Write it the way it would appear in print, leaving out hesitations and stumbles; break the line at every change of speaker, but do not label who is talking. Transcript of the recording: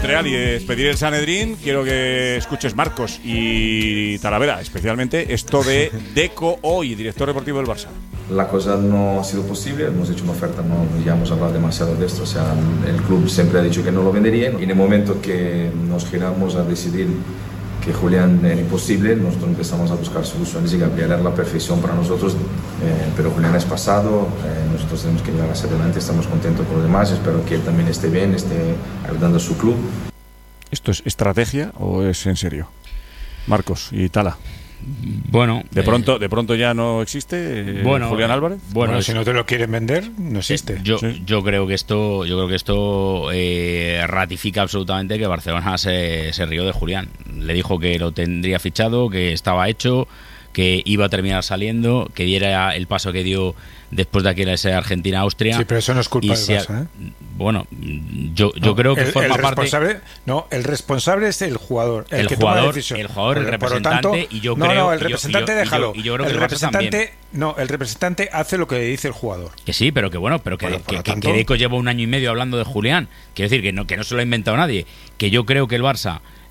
Real y despedir el Sanedrín, quiero que escuches, Marcos y Talavera, especialmente esto de Deco hoy, director deportivo del Barça.
La cosa no ha sido posible, hemos hecho una oferta, no ya hemos hablado demasiado de esto, o sea, el club siempre ha dicho que no lo vendería y en el momento que nos giramos a decidir que Julián era imposible, nosotros empezamos a buscar soluciones y Gabriel era la perfección para nosotros, pero Julián es pasado, nosotros tenemos que llegar hacia adelante, estamos contentos con los demás, espero que él también esté bien, esté ayudando a su club.
¿Esto es estrategia o es en serio? Marcos y Tala.
Bueno,
de pronto ya no existe Julián Álvarez.
Bueno, si no te lo quieren vender, no existe.
Yo creo que esto ratifica absolutamente que Barcelona se rió de Julián. Le dijo que lo tendría fichado, que estaba hecho, que iba a terminar saliendo, que diera el paso que dio después de aquella Argentina-Austria.
Sí, pero eso no es culpa del Barça, ¿eh?
Bueno, yo creo que forma parte.
No, el responsable es el jugador. El
jugador, el representante, tanto, y yo creo.
No, el representante déjalo.
Y yo creo que
el representante. No, el representante hace lo que dice el jugador.
Que sí, pero que Deco lleva un año y medio hablando de Julián. Quiero decir que no se lo ha inventado nadie. Que yo creo que el Barça